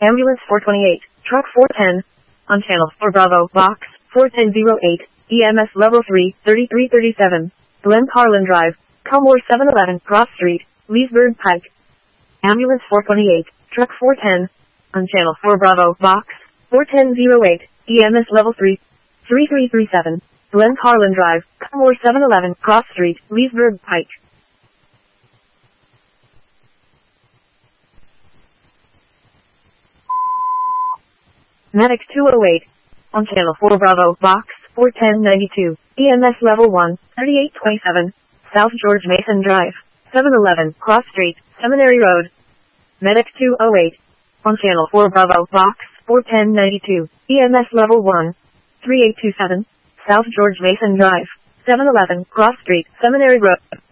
Ambulance 428, Truck 410, on Channel 4 Bravo, Box 4108, EMS Level 3, 3337, Glen Carlin Drive, Culmore 711, Cross Street, Leesburg Pike. Ambulance 428, Truck 410, on Channel 4 Bravo, Box 4108, EMS Level 3, 3337, Glen Carlin Drive, Culmore 711, Cross Street, Leesburg Pike. Medic 208, on Channel 4 Bravo, Box 4192, EMS Level 1, 3827, South George Mason Drive, 711, Cross Street, Seminary Road. Medic 208, on Channel 4 Bravo, Box 4192, EMS Level 1, 3827, South George Mason Drive, 711, Cross Street, Seminary Road.